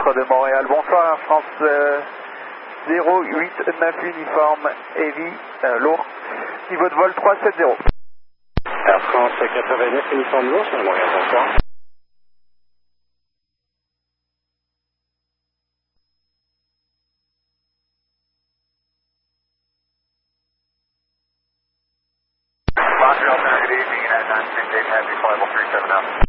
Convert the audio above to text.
centre de Montréal. Bonsoir Air France 089 uniforme Heavy, lourd, niveau de vol 370. Air France 89 uniforme lourd sur Montréal, bonsoir. Roger, good evening, United 96, Dave Happy, flight 370.